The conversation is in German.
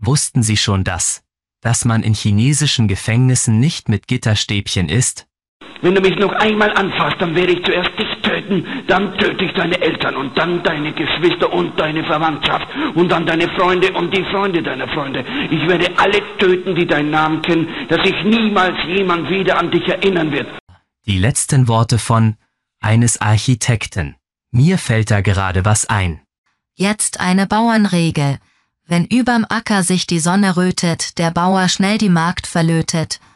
wussten Sie schon dass man in chinesischen Gefängnissen nicht mit Gitterstäbchen isst? Wenn du mich noch einmal anfasst, dann werde ich zuerst dich töten, dann töte ich deine Eltern und dann deine Geschwister und deine Verwandtschaft und dann deine Freunde und die Freunde deiner Freunde. Ich werde alle töten, die deinen Namen kennen, dass sich niemals jemand wieder an dich erinnern wird. Die letzten Worte von eines Architekten. Mir fällt da gerade was ein. Jetzt eine Bauernregel. Wenn überm Acker sich die Sonne rötet, der Bauer schnell die Magd verlötet.